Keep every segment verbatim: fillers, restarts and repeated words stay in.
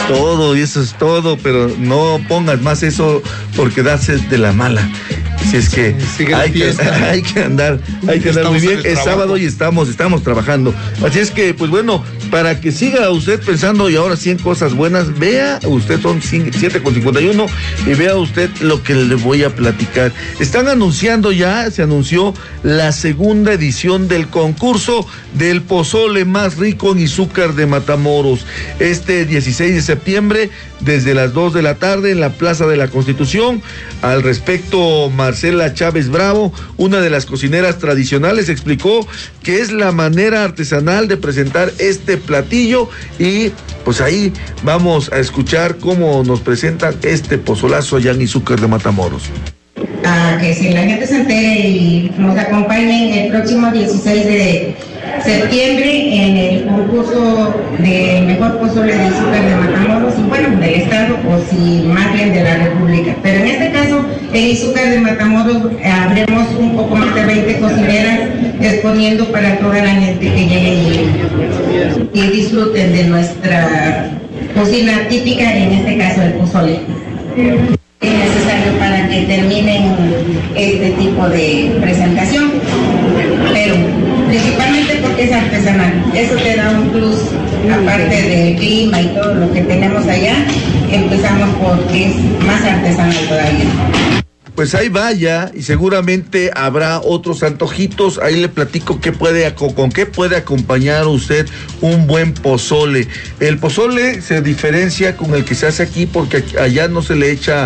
todo, y eso es todo, pero no pongas más eso porque das de la mala. Si es que sí, hay, que hay que andar, hay que andar muy bien. Es sábado y estamos, estamos trabajando. Así es que, pues bueno, para que siga usted pensando y ahora sí en cosas buenas, vea usted, son siete con cincuenta y uno, y vea usted lo que le voy a platicar. Están anunciando ya, se anunció la segunda edición del concurso del pozole más rico en Izúcar de Matamoros. Este dieciséis de septiembre, desde las dos de la tarde, en la Plaza de la Constitución. Al respecto, Marcela Chávez Bravo, una de las cocineras tradicionales, explicó que es la manera artesanal de presentar este platillo, y pues ahí vamos a escuchar cómo nos presentan este pozolazo allá en Izúcar de Matamoros. A que si la gente se entere y nos acompañen el próximo dieciséis de septiembre en el concurso de mejor pozole de Izúcar de Matamoros, y bueno, del estado, o si más bien de la república. Pero en este caso, en Izúcar de Matamoros habremos un poco más de veinte cocineras exponiendo para toda la gente que llegue y, y disfruten de nuestra cocina típica, en este caso el pozole. Es necesario para que terminen este tipo de presentación, pero principalmente porque es artesanal. Eso te da un plus, aparte del clima y todo lo que tenemos allá. Empezamos porque es más artesanal todavía. Pues ahí vaya, y seguramente habrá otros antojitos. Ahí le platico qué puede, con, con qué puede acompañar usted un buen pozole. El pozole se diferencia con el que se hace aquí porque allá no se le echa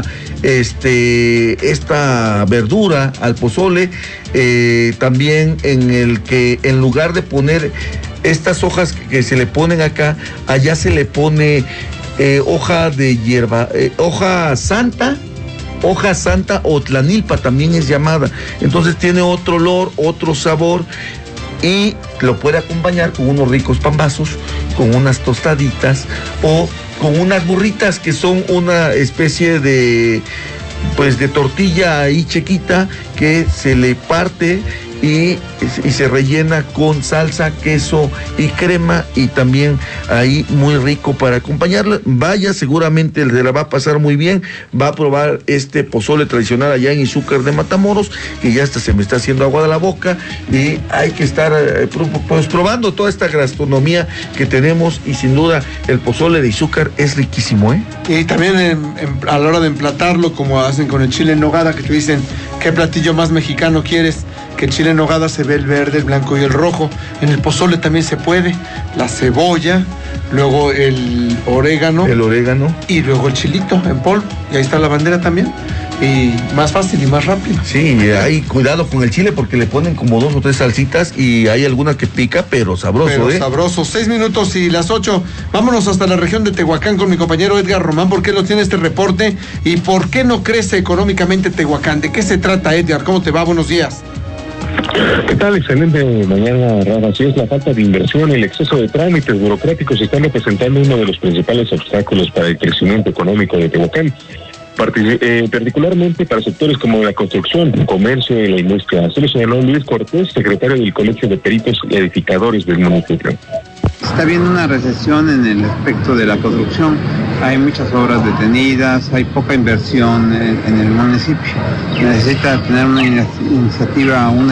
este esta verdura al pozole. Eh, también en el que en lugar de poner estas hojas que se le ponen acá, allá se le pone eh, hoja de hierba, eh, hoja santa. Hoja santa o tlanilpa también es llamada. Entonces tiene otro olor, otro sabor, y lo puede acompañar con unos ricos pambazos, con unas tostaditas o con unas burritas, que son una especie de pues de tortilla ahí chiquita que se le parte y, y se rellena con salsa, queso y crema, y también ahí muy rico para acompañarla. Vaya, seguramente se la va a pasar muy bien, va a probar este pozole tradicional allá en Izúcar de Matamoros, que ya hasta se me está haciendo agua de la boca, y hay que estar eh, pues probando toda esta gastronomía que tenemos, y sin duda el pozole de Izúcar es riquísimo, ¿eh? Y también en, en, a la hora de emplatarlo, como hacen con el chile en nogada, que te dicen, ¿qué platillo más mexicano quieres? Que el chile en nogada se ve el verde, el blanco y el rojo. En el pozole también se puede. La cebolla, luego el orégano. El orégano. Y luego el chilito en polvo. Y ahí está la bandera también. Y más fácil y más rápido. Sí, hay cuidado con el chile porque le ponen como dos o tres salsitas y hay algunas que pica, pero sabroso, pero ¿eh? sabroso. Seis minutos y las ocho. Vámonos hasta la región de Tehuacán con mi compañero Edgar Román. ¿Por qué nos tiene este reporte? ¿Y por qué no crece económicamente Tehuacán? ¿De qué se trata, Edgar? ¿Cómo te va? Buenos días. ¿Qué tal? Excelente mañana, Rafa. Así es, la falta de inversión y el exceso de trámites burocráticos están representando uno de los principales obstáculos para el crecimiento económico de Tehuacán, Partic- eh, particularmente para sectores como la construcción, comercio y la industria. Así lo señaló Luis Cortés, secretario del Colegio de Peritos y Edificadores del municipio. Está habiendo una recesión en el aspecto de la construcción. Hay muchas obras detenidas, hay poca inversión en, en el municipio. Necesita tener una iniciativa, un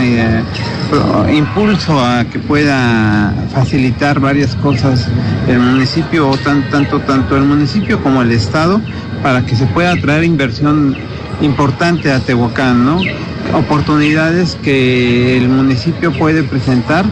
uh, impulso a que pueda facilitar varias cosas el municipio, o tan, tanto, tanto el municipio como el Estado, para que se pueda traer inversión importante a Tehuacán, ¿no? Oportunidades que el municipio puede presentar,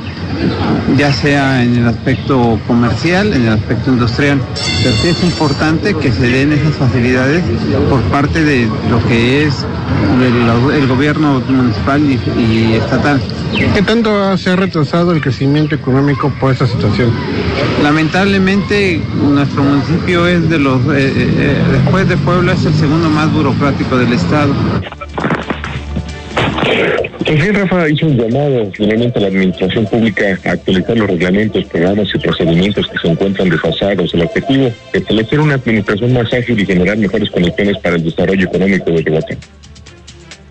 ya sea en el aspecto comercial, en el aspecto industrial. Pero sí es importante que se den esas facilidades por parte de lo que es el, el gobierno municipal y, y estatal. ¿Qué tanto se ha retrasado el crecimiento económico por esta situación? Lamentablemente nuestro municipio es de los, eh, eh, después de Puebla, es el segundo más burocrático del estado. También Rafa hizo un llamado finalmente a la administración pública a actualizar los reglamentos, programas y procedimientos que se encuentran desfasados. El objetivo es establecer una administración más ágil y generar mejores condiciones para el desarrollo económico de Tehuacán.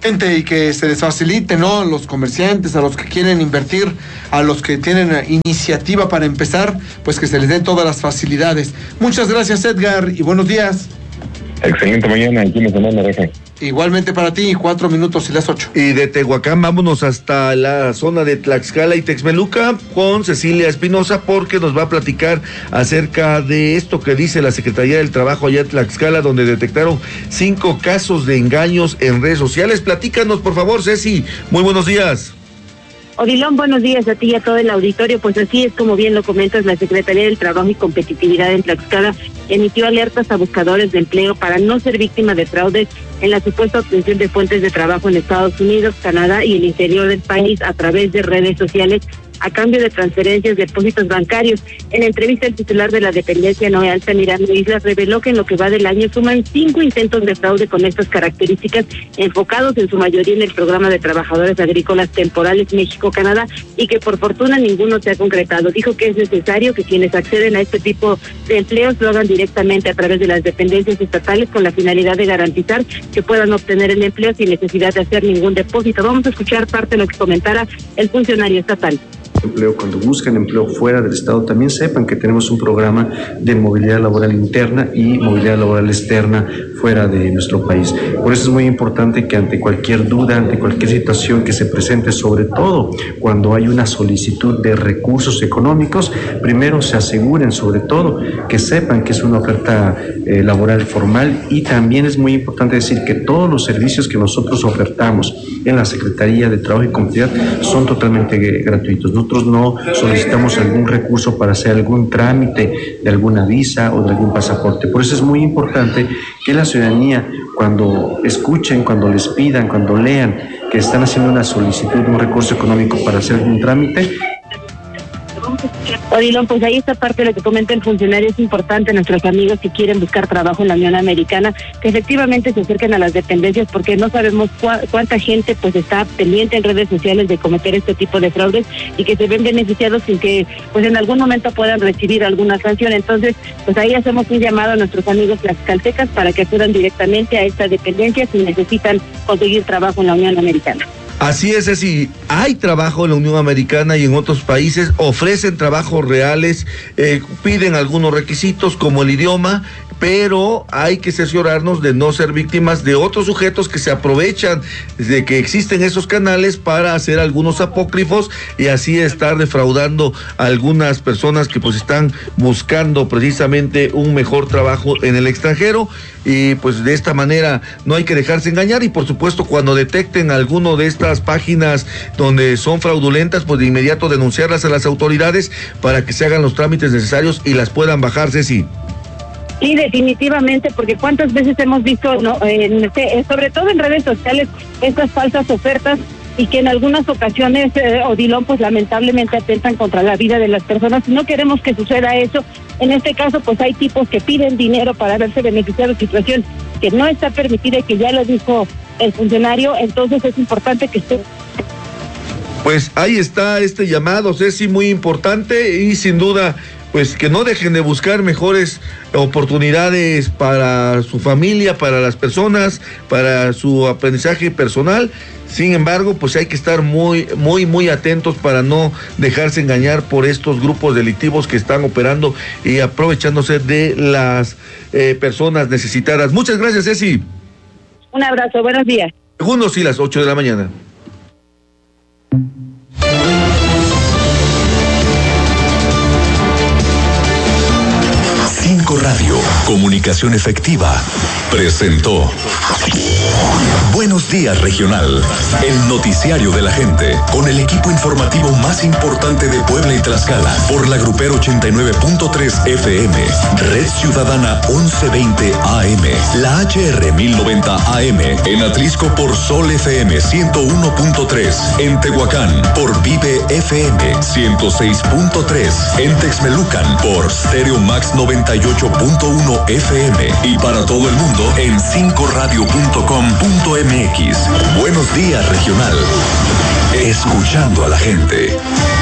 y que se les facilite, ¿no? A los comerciantes, a los que quieren invertir, a los que tienen iniciativa para empezar, pues que se les den todas las facilidades. Muchas gracias, Edgar, y buenos días. Excelente mañana, aquí me semana, Rafa. Igualmente para ti, cuatro minutos y las ocho. Y de Tehuacán vámonos hasta la zona de Tlaxcala y Texmeluca con Cecilia Espinosa, porque nos va a platicar acerca de esto que dice la Secretaría del Trabajo allá en Tlaxcala, donde detectaron cinco casos de engaños en redes sociales. Platícanos, por favor, Ceci. Muy buenos días. Odilon, buenos días a ti y a todo el auditorio. Pues así es, como bien lo comentas, la Secretaría del Trabajo y Competitividad en Tlaxcala emitió alertas a buscadores de empleo para no ser víctima de fraudes en la supuesta obtención de fuentes de trabajo en Estados Unidos, Canadá y el interior del país a través de redes sociales a cambio de transferencias, depósitos bancarios. En entrevista, el titular de la dependencia, Noé Altamirano Islas, reveló que en lo que va del año suman cinco intentos de fraude con estas características, enfocados en su mayoría en el programa de trabajadores agrícolas temporales México-Canadá, y que por fortuna ninguno se ha concretado. Dijo que es necesario que quienes acceden a este tipo de empleos lo hagan directamente a través de las dependencias estatales con la finalidad de garantizar que puedan obtener el empleo sin necesidad de hacer ningún depósito. Vamos a escuchar parte de lo que comentara el funcionario estatal. Empleo, cuando buscan empleo fuera del estado, también sepan que tenemos un programa de movilidad laboral interna y movilidad laboral externa fuera de nuestro país. Por eso es muy importante que ante cualquier duda, ante cualquier situación que se presente, sobre todo cuando hay una solicitud de recursos económicos, primero se aseguren, sobre todo, que sepan que es una oferta eh, laboral formal. Y también es muy importante decir que todos los servicios que nosotros ofertamos en la Secretaría de Trabajo y Competitividad son totalmente gratuitos. Nosotros no solicitamos algún recurso para hacer algún trámite de alguna visa o de algún pasaporte. Por eso es muy importante que la ciudadanía, cuando escuchen, cuando les pidan, cuando lean que están haciendo una solicitud de un recurso económico para hacer algún trámite. Odilon, pues ahí esta parte de lo que comenta el funcionario es importante. Nuestros amigos que quieren buscar trabajo en la Unión Americana, que efectivamente se acerquen a las dependencias, porque no sabemos cu- cuánta gente pues está pendiente en redes sociales de cometer este tipo de fraudes y que se ven beneficiados sin que pues en algún momento puedan recibir alguna sanción. Entonces, pues ahí hacemos un llamado a nuestros amigos tlaxcaltecas para que acudan directamente a esta dependencia si necesitan conseguir trabajo en la Unión Americana. Así es, así. Hay trabajo en la Unión Americana y en otros países, ofrecen trabajos reales, eh, piden algunos requisitos como el idioma, pero hay que cerciorarnos de no ser víctimas de otros sujetos que se aprovechan de que existen esos canales para hacer algunos apócrifos y así estar defraudando a algunas personas que pues están buscando precisamente un mejor trabajo en el extranjero. Y pues de esta manera no hay que dejarse engañar, y por supuesto cuando detecten alguno de estas páginas donde son fraudulentas, pues de inmediato denunciarlas a las autoridades para que se hagan los trámites necesarios y las puedan bajar, Ceci. Sí, definitivamente, porque cuántas veces hemos visto, no, en este, sobre todo en redes sociales, estas falsas ofertas, y que en algunas ocasiones, eh, Odilon, pues lamentablemente atentan contra la vida de las personas. No queremos que suceda eso. En este caso, pues hay tipos que piden dinero para verse beneficiados, situación que no está permitida y que ya lo dijo el funcionario. Entonces es importante que esté... Pues ahí está este llamado, Ceci, muy importante, y sin duda pues que no dejen de buscar mejores oportunidades para su familia, para las personas, para su aprendizaje personal. Sin embargo, pues hay que estar muy, muy, muy atentos para no dejarse engañar por estos grupos delictivos que están operando y aprovechándose de las eh, personas necesitadas. Muchas gracias, Ceci. Un abrazo, buenos días. Segundos y las ocho de la mañana. Cinco Radio, comunicación efectiva, presentó Buenos Días Regional, el noticiario de la gente, con el equipo informativo más importante de Puebla y Tlaxcala, por la Grupero ochenta y nueve punto tres F M, Red Ciudadana once veinte A M, la H R mil noventa A M, en Atlisco por Sol F M ciento uno punto tres, en Tehuacán por Vive F M ciento seis punto tres, en Texmelucan por Stereo Max noventa y ocho punto uno F M y para todo el mundo en cinco radio punto com punto m x. Buenos Días Regional. Escuchando a la gente.